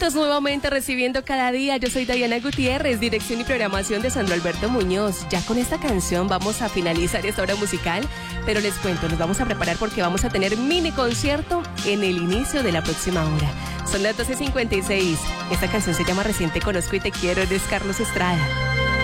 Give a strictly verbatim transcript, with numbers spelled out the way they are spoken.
Juntos nuevamente recibiendo cada día. Yo soy Diana Gutiérrez, dirección y programación de Sandro Alberto Muñoz. Ya con esta canción vamos a finalizar esta hora musical, pero les cuento, nos vamos a preparar porque vamos a tener mini concierto en el inicio de la próxima hora. Son las doce cincuenta y seis. Esta canción se llama Recién te conozco y te quiero, es Carlos Estrada.